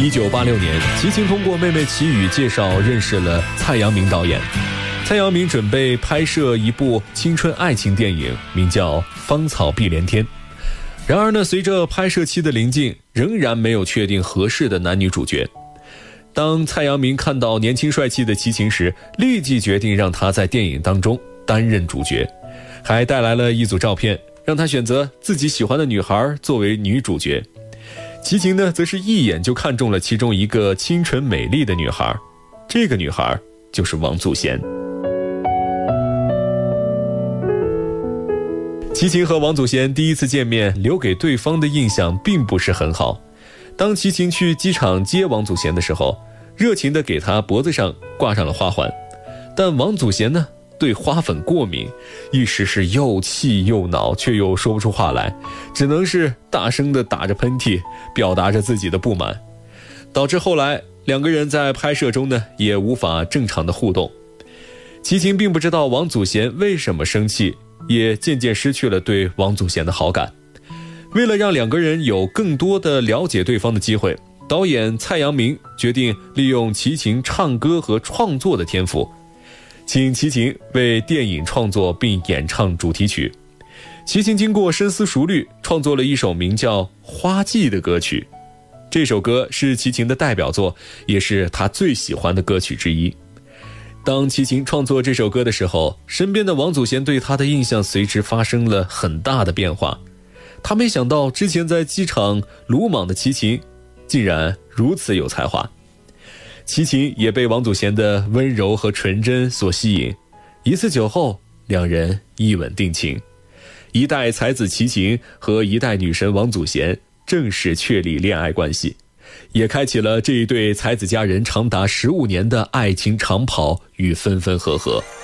1986年，齐秦通过妹妹齐宇介绍认识了蔡阳明导演。蔡阳明准备拍摄一部青春爱情电影，名叫《芳草碧连天》。然而呢，随着拍摄期的临近，仍然没有确定合适的男女主角。当蔡阳明看到年轻帅气的齐秦时，立即决定让他在电影当中担任主角，还带来了一组照片，让他选择自己喜欢的女孩作为女主角。齐秦呢，则是一眼就看中了其中一个清纯美丽的女孩，这个女孩就是王祖贤。齐秦和王祖贤第一次见面，留给对方的印象并不是很好。当齐秦去机场接王祖贤的时候，热情地给他脖子上挂上了花环，但王祖贤呢，对花粉过敏，一时是又气又恼，却又说不出话来，只能是大声地打着喷嚏，表达着自己的不满，导致后来两个人在拍摄中呢，也无法正常的互动。齐秦并不知道王祖贤为什么生气，也渐渐失去了对王祖贤的好感。为了让两个人有更多的了解对方的机会，导演蔡阳明决定利用齐秦唱歌和创作的天赋，请齐秦为电影创作并演唱主题曲。齐秦经过深思熟虑，创作了一首名叫《花季》的歌曲。这首歌是齐秦的代表作，也是他最喜欢的歌曲之一。当齐秦创作这首歌的时候，身边的王祖贤对他的印象随之发生了很大的变化。他没想到之前在机场鲁莽的齐秦竟然如此有才华。齐秦也被王祖贤的温柔和纯真所吸引，一次酒后，两人一吻定情。一代才子齐秦和一代女神王祖贤正式确立恋爱关系，也开启了这一对才子佳人长达15年的爱情长跑与分分合合。